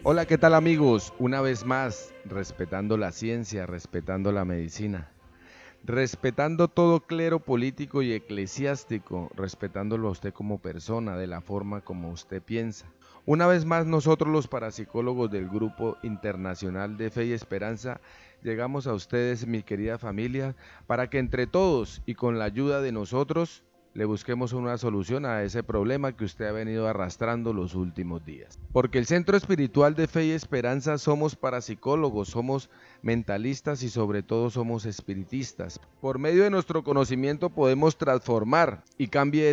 Hola, ¿qué tal amigos? Una vez más, respetando la ciencia, respetando la medicina, respetando todo clero político y eclesiástico, respetándolo a usted como persona, de la forma como usted piensa. Una vez más, nosotros los parapsicólogos del Grupo Internacional de Fe y Esperanza llegamos a ustedes, mi querida familia, para que entre todos y con la ayuda de nosotros le busquemos una solución a ese problema que usted ha venido arrastrando los últimos días. Porque el Centro Espiritual de Fe y Esperanza somos parapsicólogos, somos mentalistas y sobre todo somos espiritistas. Por medio de nuestro conocimiento podemos transformar y cambiar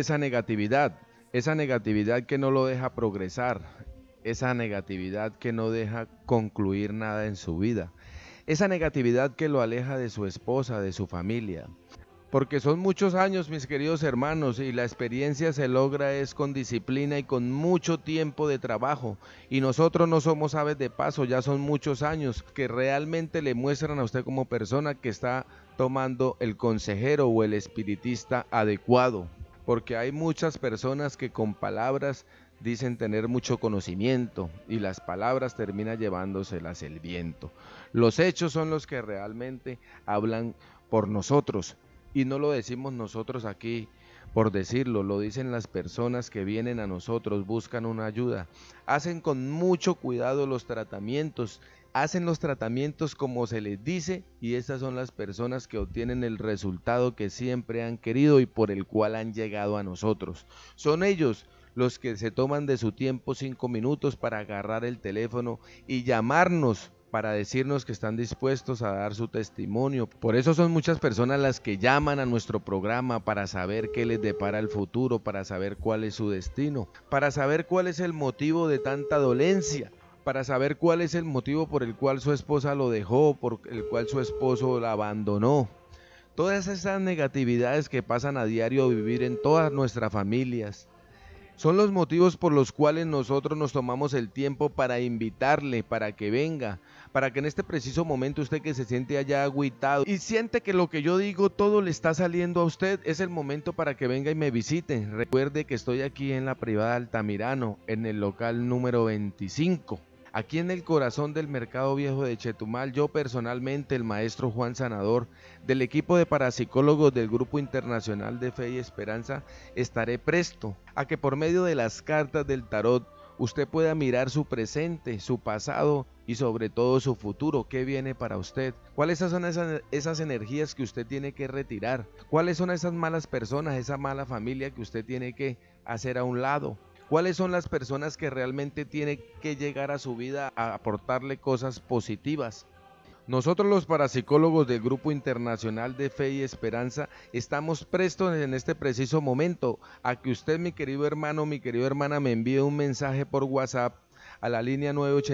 esa negatividad que no lo deja progresar, esa negatividad que no deja concluir nada en su vida, esa negatividad que lo aleja de su esposa, de su familia. Porque son muchos años, mis queridos hermanos, y la experiencia se logra es con disciplina y con mucho tiempo de trabajo. Y nosotros no somos aves de paso, ya son muchos años que realmente le muestran a usted como persona que está tomando el consejero o el espiritista adecuado. Porque hay muchas personas que con palabras dicen tener mucho conocimiento y las palabras terminan llevándoselas el viento. Los hechos son los que realmente hablan por nosotros. Y no lo decimos nosotros aquí por decirlo, lo dicen las personas que vienen a nosotros, buscan una ayuda. Hacen con mucho cuidado los tratamientos, hacen los tratamientos como se les dice y esas son las personas que obtienen el resultado que siempre han querido y por el cual han llegado a nosotros. Son ellos los que se toman de su tiempo 5 minutos para agarrar el teléfono y llamarnos para decirnos que están dispuestos a dar su testimonio. Por eso son muchas personas las que llaman a nuestro programa para saber qué les depara el futuro, para saber cuál es su destino, para saber cuál es el motivo de tanta dolencia, para saber cuál es el motivo por el cual su esposa lo dejó, por el cual su esposo la abandonó. Todas esas negatividades que pasan a diario a vivir en todas nuestras familias, son los motivos por los cuales nosotros nos tomamos el tiempo para invitarle, para que venga, para que en este preciso momento usted que se siente allá agüitado y siente que lo que yo digo todo le está saliendo a usted, es el momento para que venga y me visite. Recuerde que estoy aquí en la privada Altamirano, en el local número 25. Aquí en el corazón del Mercado Viejo de Chetumal, yo personalmente, el maestro Juan Sanador, del equipo de parapsicólogos del Grupo Internacional de Fe y Esperanza, estaré presto a que por medio de las cartas del tarot usted pueda mirar su presente, su pasado y sobre todo su futuro, qué viene para usted, cuáles son esas energías que usted tiene que retirar, cuáles son esas malas personas, esa mala familia que usted tiene que hacer a un lado. ¿Cuáles son las personas que realmente tiene que llegar a su vida a aportarle cosas positivas? Nosotros los parapsicólogos del Grupo Internacional de Fe y Esperanza estamos prestos en este preciso momento a que usted, mi querido hermano, mi querida hermana, me envíe un mensaje por WhatsApp a la línea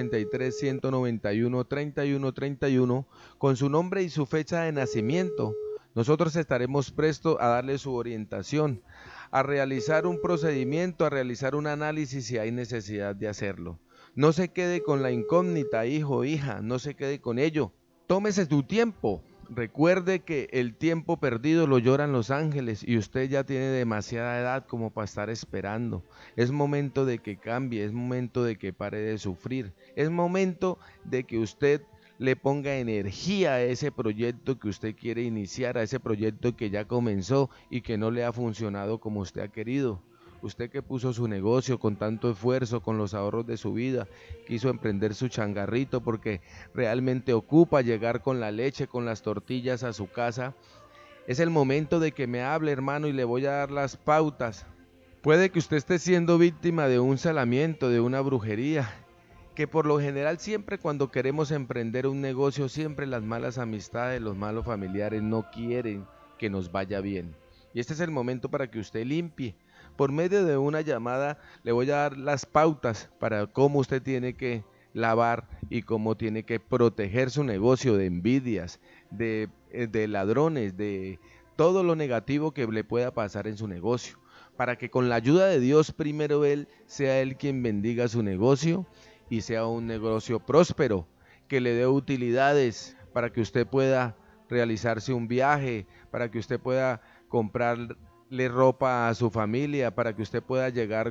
983-191-3131 con su nombre y su fecha de nacimiento. Nosotros estaremos prestos a darle su orientación, a realizar un procedimiento, a realizar un análisis si hay necesidad de hacerlo. No se quede con la incógnita, hijo, hija, no se quede con ello. Tómese tu tiempo. Recuerde que el tiempo perdido lo lloran los ángeles y usted ya tiene demasiada edad como para estar esperando. Es momento de que cambie, es momento de que pare de sufrir, es momento de que usted le ponga energía a ese proyecto que usted quiere iniciar, a ese proyecto que ya comenzó y que no le ha funcionado como usted ha querido. Usted que puso su negocio con tanto esfuerzo, con los ahorros de su vida, quiso emprender su changarrito porque realmente ocupa llegar con la leche, con las tortillas a su casa. Es el momento de que me hable, hermano, y le voy a dar las pautas. Puede que usted esté siendo víctima de un salamiento, de una brujería, que por lo general siempre cuando queremos emprender un negocio, siempre las malas amistades, los malos familiares no quieren que nos vaya bien. Y este es el momento para que usted limpie. Por medio de una llamada le voy a dar las pautas para cómo usted tiene que lavar y cómo tiene que proteger su negocio de envidias, de ladrones, de todo lo negativo que le pueda pasar en su negocio, para que con la ayuda de Dios primero Él sea Él quien bendiga su negocio y sea un negocio próspero, que le dé utilidades para que usted pueda realizarse un viaje, para que usted pueda comprarle ropa a su familia, para que usted pueda llegar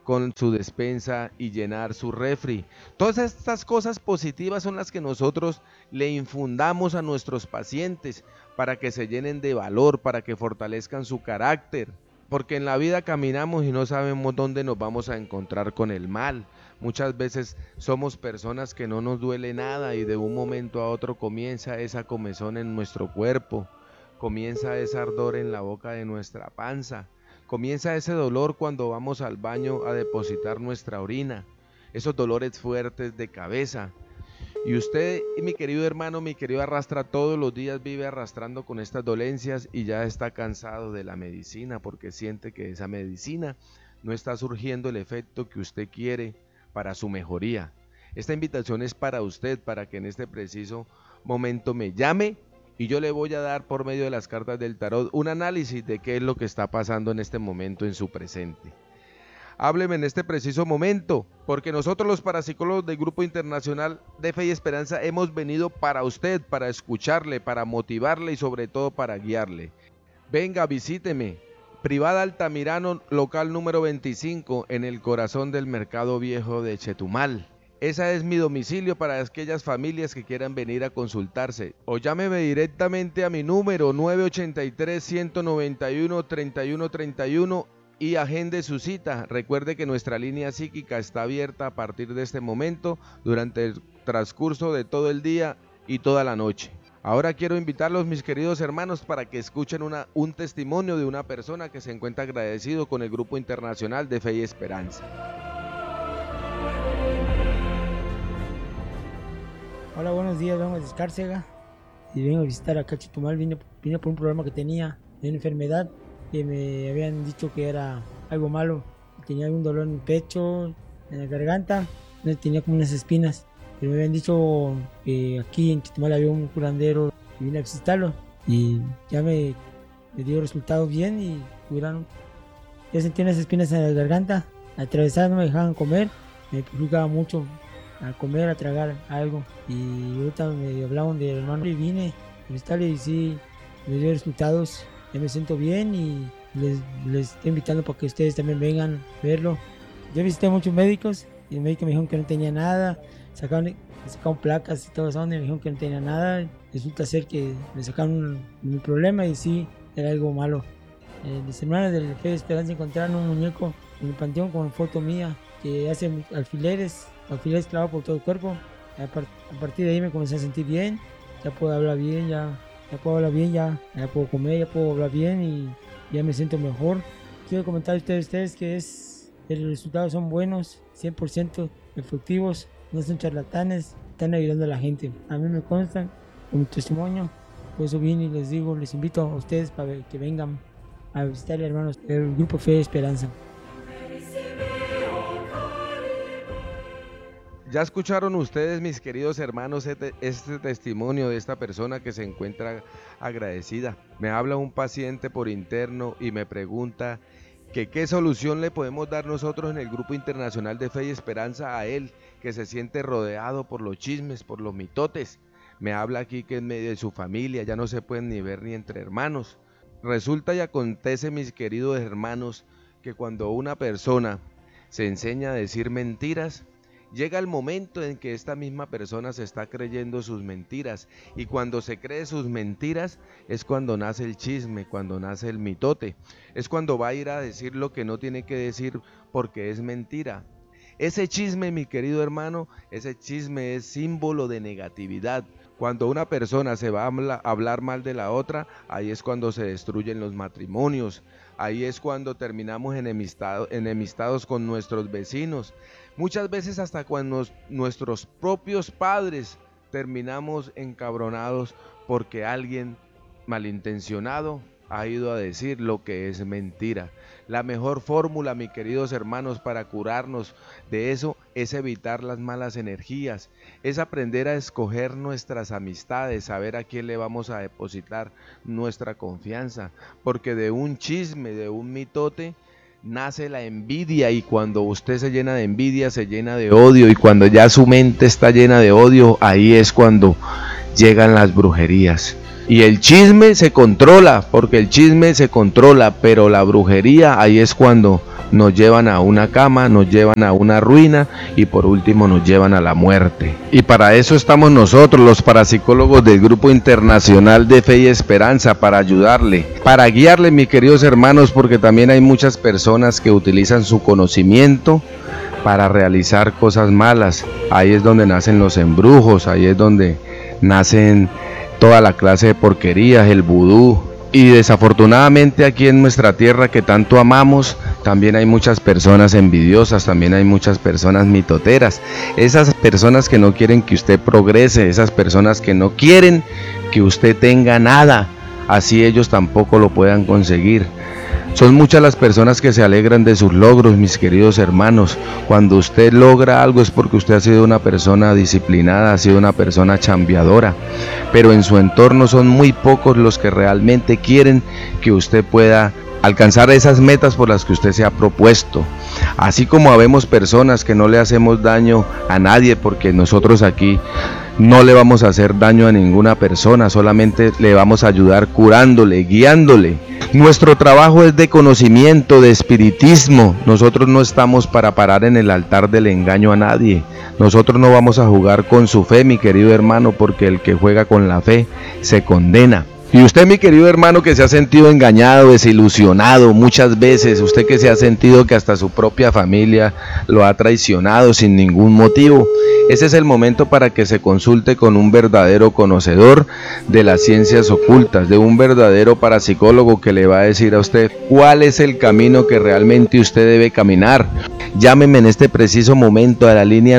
con su despensa y llenar su refri. Todas estas cosas positivas son las que nosotros le infundamos a nuestros pacientes para que se llenen de valor, para que fortalezcan su carácter. Porque en la vida caminamos y no sabemos dónde nos vamos a encontrar con el mal. Muchas veces somos personas que no nos duele nada y de un momento a otro comienza esa comezón en nuestro cuerpo, comienza ese ardor en la boca de nuestra panza, comienza ese dolor cuando vamos al baño a depositar nuestra orina, esos dolores fuertes de cabeza. Y usted, mi querido hermano, mi querido Arrastra, todos los días vive arrastrando con estas dolencias y ya está cansado de la medicina porque siente que esa medicina no está surgiendo el efecto que usted quiere para su mejoría. Esta invitación es para usted, para que en este preciso momento me llame y yo le voy a dar por medio de las cartas del tarot un análisis de qué es lo que está pasando en este momento en su presente. Hábleme en este preciso momento, porque nosotros los parapsicólogos del Grupo Internacional de Fe y Esperanza hemos venido para usted, para escucharle, para motivarle y sobre todo para guiarle. Venga, visíteme, Privada Altamirano, local número 25, en el corazón del Mercado Viejo de Chetumal. Ese es mi domicilio para aquellas familias que quieran venir a consultarse. O llámeme directamente a mi número 983-191-3131 y agende su cita. Recuerde que nuestra línea psíquica está abierta a partir de este momento durante el transcurso de todo el día y toda la noche. Ahora quiero invitarlos, mis queridos hermanos, para que escuchen un testimonio de una persona que se encuentra agradecido con el Grupo Internacional de Fe y Esperanza. Hola, buenos días, vengo de Escárcega y vengo a visitar acá a Chetumal. Vine por un problema que tenía, de una enfermedad que me habían dicho que era algo malo. Tenía algún dolor en el pecho, en la garganta, tenía como unas espinas. Pero me habían dicho que aquí en Chetumal había un curandero y vine a visitarlo y ya me dio resultados bien y curaron. Yo sentía unas espinas en la garganta, atravesadas, no me dejaban comer, me perjudicaba mucho a comer, a tragar algo. Y ahorita me hablaban del hermano y vine a visitarle y sí, me dio resultados. Ya me siento bien y les estoy invitando para que ustedes también vengan a verlo. Yo visité a muchos médicos y el médico me dijo que no tenía nada, sacaron placas y todo eso, me dijeron que no tenía nada. Resulta ser que me sacaron mi problema y sí, era algo malo. Mis hermanas de Fe y Esperanza encontraron un muñeco en el panteón con foto mía que hace alfileres clavados por todo el cuerpo. A partir de ahí me comencé a sentir bien, ya puedo hablar bien, ya puedo comer, ya puedo hablar bien y ya me siento mejor. Quiero comentar a ustedes que los resultados son buenos, 100% efectivos, no son charlatanes, están ayudando a la gente. A mí me constan con mi testimonio, por eso vine y les invito a ustedes para que vengan a visitar, hermanos, el Grupo Fe y Esperanza. Ya escucharon ustedes, mis queridos hermanos, este testimonio de esta persona que se encuentra agradecida. Me habla un paciente por interno y me pregunta que qué solución le podemos dar nosotros en el Grupo Internacional de Fe y Esperanza a él, que se siente rodeado por los chismes, por los mitotes. Me habla aquí que en medio de su familia ya no se pueden ni ver ni entre hermanos. Resulta y acontece, mis queridos hermanos, que cuando una persona se enseña a decir mentiras, llega el momento en que esta misma persona se está creyendo sus mentiras, y cuando se cree sus mentiras es cuando nace el chisme, cuando nace el mitote, es cuando va a ir a decir lo que no tiene que decir porque es mentira. Ese chisme, mi querido hermano, ese chisme es símbolo de negatividad. Cuando una persona se va a hablar mal de la otra, ahí es cuando se destruyen los matrimonios, ahí es cuando terminamos enemistados con nuestros vecinos. Muchas veces hasta cuando nuestros propios padres terminamos encabronados porque alguien malintencionado ha ido a decir lo que es mentira. La mejor fórmula, mis queridos hermanos, para curarnos de eso es evitar las malas energías, es aprender a escoger nuestras amistades, saber a quién le vamos a depositar nuestra confianza, porque de un chisme, de un mitote, nace la envidia, y cuando usted se llena de envidia, se llena de odio, y cuando ya su mente está llena de odio, ahí es cuando llegan las brujerías. Y el chisme se controla, porque el chisme se controla, pero la brujería, ahí es cuando nos llevan a una cama, nos llevan a una ruina y por último nos llevan a la muerte. Y para eso estamos nosotros, los parapsicólogos del Grupo Internacional de Fe y Esperanza, para ayudarle, para guiarle, mis queridos hermanos, porque también hay muchas personas que utilizan su conocimiento para realizar cosas malas. Ahí es donde nacen los embrujos, ahí es donde nacen toda la clase de porquerías, el vudú. Y desafortunadamente aquí en nuestra tierra que tanto amamos, también hay muchas personas envidiosas, también hay muchas personas mitoteras. Esas personas que no quieren que usted progrese, esas personas que no quieren que usted tenga nada, así ellos tampoco lo puedan conseguir. Son muchas las personas que se alegran de sus logros, mis queridos hermanos. Cuando usted logra algo es porque usted ha sido una persona disciplinada, ha sido una persona chambeadora. Pero en su entorno son muy pocos los que realmente quieren que usted pueda alcanzar esas metas por las que usted se ha propuesto. Así como habemos personas que no le hacemos daño a nadie, porque nosotros aquí no le vamos a hacer daño a ninguna persona, solamente le vamos a ayudar curándole, guiándole. Nuestro trabajo es de conocimiento, de espiritismo. Nosotros no estamos para parar en el altar del engaño a nadie. Nosotros no vamos a jugar con su fe, mi querido hermano, porque el que juega con la fe se condena. Y usted, mi querido hermano, que se ha sentido engañado, desilusionado muchas veces, usted que se ha sentido que hasta su propia familia lo ha traicionado sin ningún motivo, ese es el momento para que se consulte con un verdadero conocedor de las ciencias ocultas, de un verdadero parapsicólogo que le va a decir a usted cuál es el camino que realmente usted debe caminar. Llámeme en este preciso momento a la línea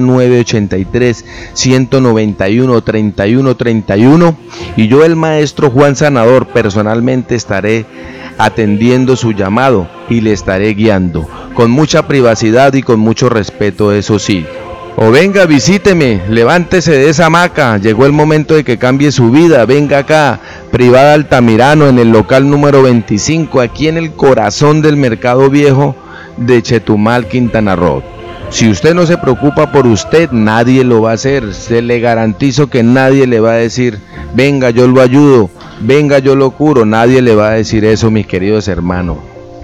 983-191-3131 y yo, el maestro Juan Sanador, personalmente estaré atendiendo su llamado y le estaré guiando con mucha privacidad y con mucho respeto, eso sí. O venga, visíteme, levántese de esa hamaca, llegó el momento de que cambie su vida. Venga acá, Privada Altamirano, en el local número 25, aquí en el corazón del Mercado Viejo de Chetumal, Quintana Roo. Si usted no se preocupa por usted, nadie lo va a hacer. Se le garantizo que nadie le va a decir, venga, yo lo ayudo, venga, yo lo curo. Nadie le va a decir eso, mis queridos hermanos.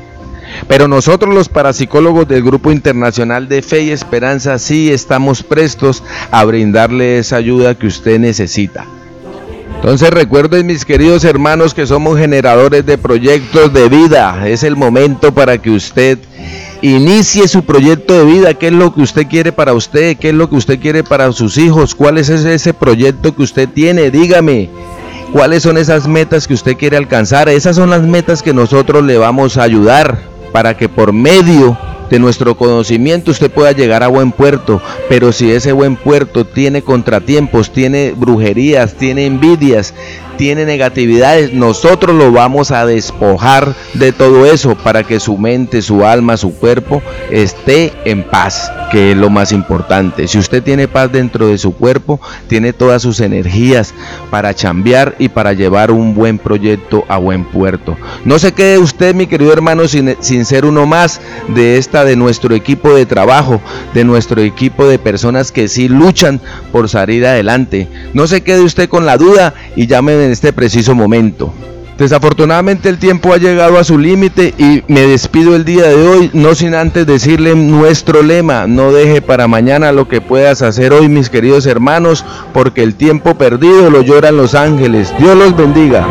Pero nosotros, los parapsicólogos del Grupo Internacional de Fe y Esperanza, sí estamos prestos a brindarle esa ayuda que usted necesita. Entonces recuerden, mis queridos hermanos, que somos generadores de proyectos de vida. Es el momento para que usted inicie su proyecto de vida. ¿Qué es lo que usted quiere para usted? ¿Qué es lo que usted quiere para sus hijos? ¿Cuál es ese proyecto que usted tiene? Dígame. ¿Cuáles son esas metas que usted quiere alcanzar? Esas son las metas que nosotros le vamos a ayudar para que por medio de nuestro conocimiento usted pueda llegar a buen puerto. Pero si ese buen puerto tiene contratiempos, tiene brujerías, tiene envidias, tiene negatividades, nosotros lo vamos a despojar de todo eso para que su mente, su alma, su cuerpo esté en paz, que es lo más importante. Si usted tiene paz dentro de su cuerpo, tiene todas sus energías para chambear y para llevar un buen proyecto a buen puerto. No se quede usted, mi querido hermano, sin ser uno más de nuestro equipo de trabajo, de nuestro equipo de personas que sí luchan por salir adelante. No se quede usted con la duda y llámeme en este preciso momento. Desafortunadamente el tiempo ha llegado a su límite y me despido el día de hoy, no sin antes decirle nuestro lema: no deje para mañana lo que puedas hacer hoy, mis queridos hermanos, porque el tiempo perdido lo lloran los ángeles. Dios los bendiga.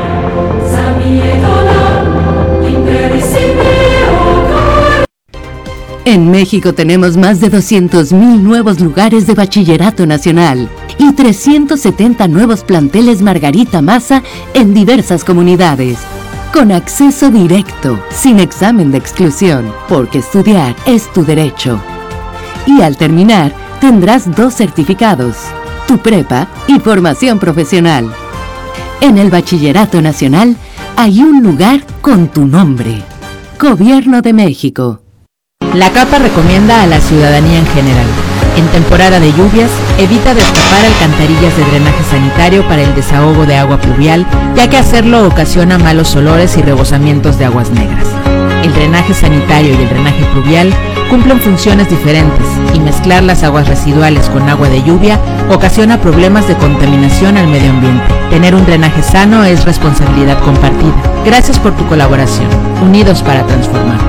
En México tenemos más de 200,000 nuevos lugares de bachillerato nacional y 370 nuevos planteles Margarita Maza en diversas comunidades. Con acceso directo, sin examen de exclusión, porque estudiar es tu derecho. Y al terminar, tendrás 2 certificados, tu prepa y formación profesional. En el Bachillerato Nacional hay un lugar con tu nombre. Gobierno de México. La CAPA recomienda a la ciudadanía en general: en temporada de lluvias, evita destapar alcantarillas de drenaje sanitario para el desahogo de agua pluvial, ya que hacerlo ocasiona malos olores y rebosamientos de aguas negras. El drenaje sanitario y el drenaje pluvial cumplen funciones diferentes, y mezclar las aguas residuales con agua de lluvia ocasiona problemas de contaminación al medio ambiente. Tener un drenaje sano es responsabilidad compartida. Gracias por tu colaboración. Unidos para transformar.